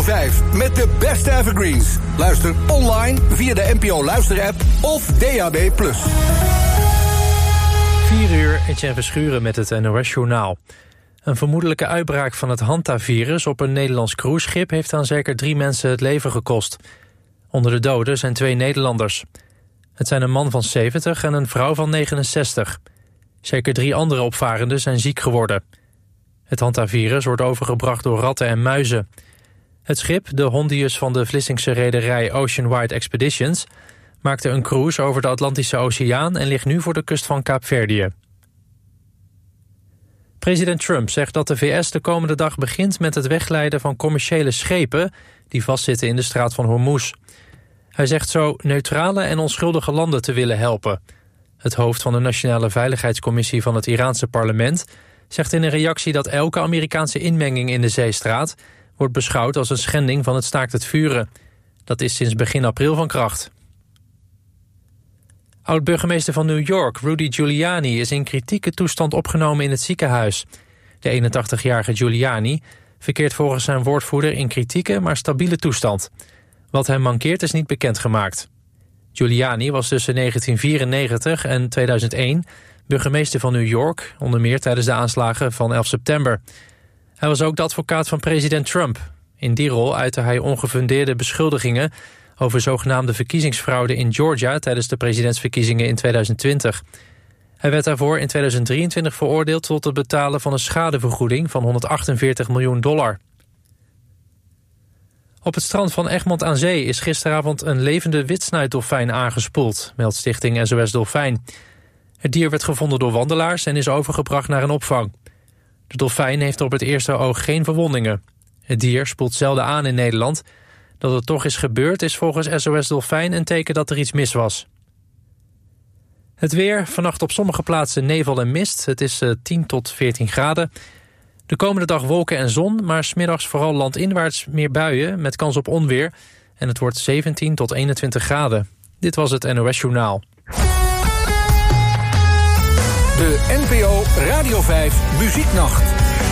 Radio 5 met de beste evergreens. Luister online via de NPO Luisterapp of DAB+. 4 uur, Etienne Verschuren met het NOS-journaal. Een vermoedelijke uitbraak van het Hantavirus op een Nederlands cruiseschip heeft aan zeker 3 mensen het leven gekost. Onder de doden zijn 2 Nederlanders. Het zijn een man van 70 en een vrouw van 69. Zeker 3 andere opvarenden zijn ziek geworden. Het Hantavirus wordt overgebracht door ratten en muizen. Het schip, de Hondius van de Vlissingse rederij Oceanwide Expeditions, maakte een cruise over de Atlantische Oceaan en ligt nu voor de kust van Kaapverdië. President Trump zegt dat de VS de komende dag begint met het wegleiden van commerciële schepen die vastzitten in de straat van Hormuz. Hij zegt zo neutrale en onschuldige landen te willen helpen. Het hoofd van de Nationale Veiligheidscommissie van het Iraanse parlement zegt in een reactie dat elke Amerikaanse inmenging in de zeestraat wordt beschouwd als een schending van het staakt het vuren. Dat is sinds begin april van kracht. Oud-burgemeester van New York, Rudy Giuliani, is in kritieke toestand opgenomen in het ziekenhuis. De 81-jarige Giuliani verkeert volgens zijn woordvoerder in kritieke, maar stabiele toestand. Wat hem mankeert is niet bekendgemaakt. Giuliani was tussen 1994 en 2001 burgemeester van New York, onder meer tijdens de aanslagen van 11 september. Hij was ook de advocaat van president Trump. In die rol uitte hij ongefundeerde beschuldigingen over zogenaamde verkiezingsfraude in Georgia tijdens de presidentsverkiezingen in 2020. Hij werd daarvoor in 2023 veroordeeld tot het betalen van een schadevergoeding van $148 miljoen. Op het strand van Egmond aan Zee is gisteravond een levende witsnuitdolfijn aangespoeld, meldt stichting SOS Dolfijn. Het dier werd gevonden door wandelaars en is overgebracht naar een opvang. De dolfijn heeft op het eerste oog geen verwondingen. Het dier spoelt zelden aan in Nederland. Dat het toch is gebeurd is volgens SOS Dolfijn een teken dat er iets mis was. Het weer, vannacht op sommige plaatsen nevel en mist. Het is 10 tot 14 graden. De komende dag wolken en zon, maar 's middags vooral landinwaarts meer buien met kans op onweer. En het wordt 17 tot 21 graden. Dit was het NOS Journaal. De NPO Radio 5 Muzieknacht.